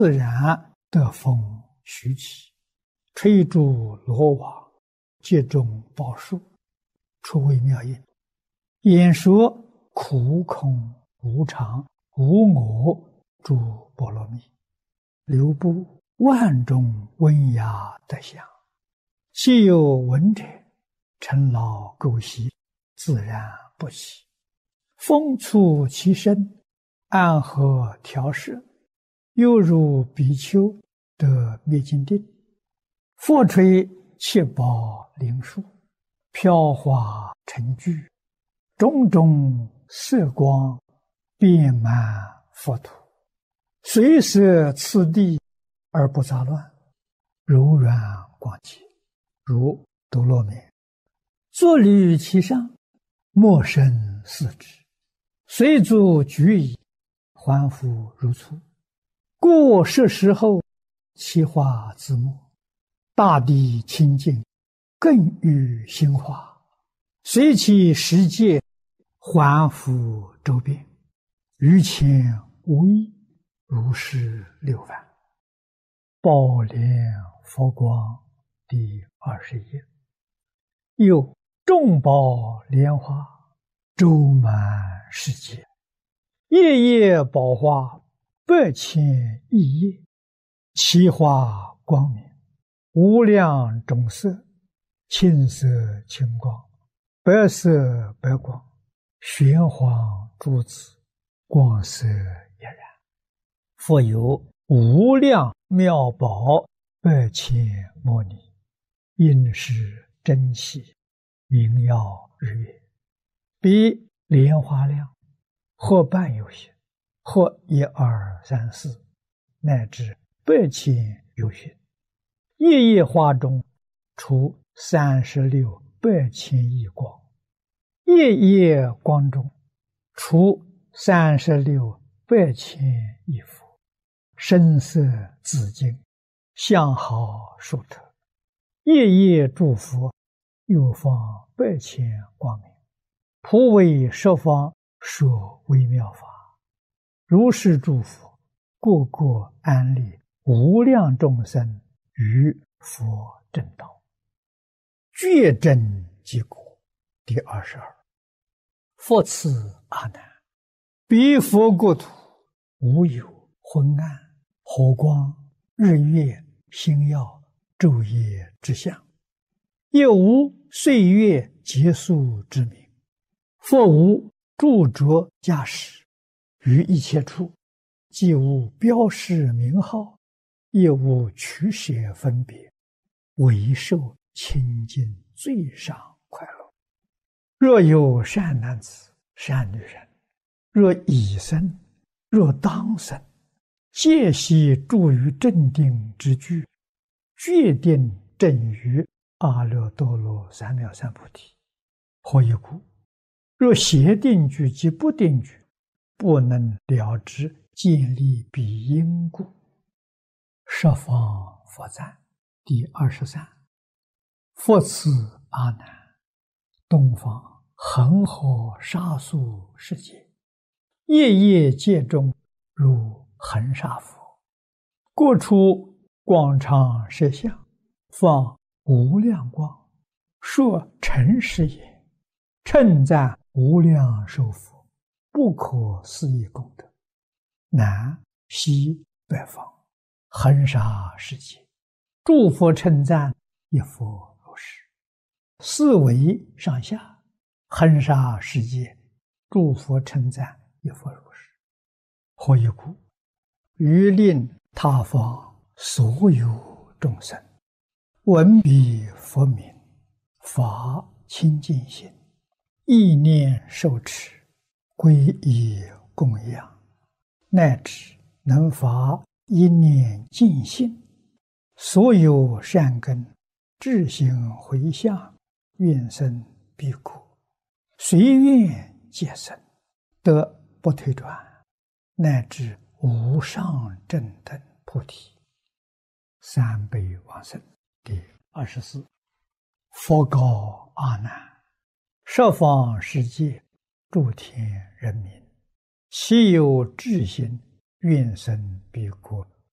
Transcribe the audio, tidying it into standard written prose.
自然得风徐起，吹竹罗网，结中宝树，出微妙音。演说苦空无常无我诸波罗蜜，流布万种温雅德香。其有闻者，尘劳垢习，自然不起。风促其身，安和调摄，犹如比丘得灭尽定。复吹七宝灵树，飘华成聚，种种色光遍满佛土，随摄次第而不杂乱，柔软广洁，如多罗绵。坐履其上，莫生四肢，随足举矣，还复如初。故是时候，其化自没，大地清净，更欲兴化，随其世界，还复周遍，于前无异，如是六番。宝莲佛光第20页。又众宝莲花周满世界，夜夜宝花8,000亿叶，其花光明，无量种色，青色青光，白色白光，玄黄珠子，光色俨然。复有无量妙宝8,000摩尼，应是珍稀，明耀日月，比莲花量，或半有些，或1、2、3、4，乃至8,000有许。夜夜花中出36 8,000亿光，夜夜光中出36 8,000亿佛，声色自净，相好殊特。夜夜诸佛又放8,000光明，普为十方说微妙法。如是诸佛，个个安立无量众生于佛正道，觉真即果。第22。复次阿难，彼佛国土无有昏暗、火光、日月、星耀、昼夜之相，也无岁月结束之名，复无著着驾驶，于一切处，既无标示名号，也无取舍分别，唯受清净最上快乐。若有善男子、善女人，若已生，若当生，皆悉住于正定之具，决定正于阿耨多罗三藐三菩提。何以故？若邪定具及不定具，不能了知建立彼因故。十方佛赞第23。复次阿难，东方恒河沙数世界，夜夜界中如恒沙佛，各处广长舌相，放无量光，说诚实也，称赞无量寿佛，不可思议功德。南西北方恒沙世界，诸佛称赞，一佛如是。四维上下恒沙世界，诸佛称赞，一佛如是。何以故？于令他方所有众生闻彼佛名，发清净心，意念受持，皈依供养，乃至能发一念净心，所有善根智行回向，愿生彼国，随愿皆生，得不退转，乃至无上正等菩提。三辈往生第24。佛告阿难，十方世界诸天人民，其有智行，愿生彼国，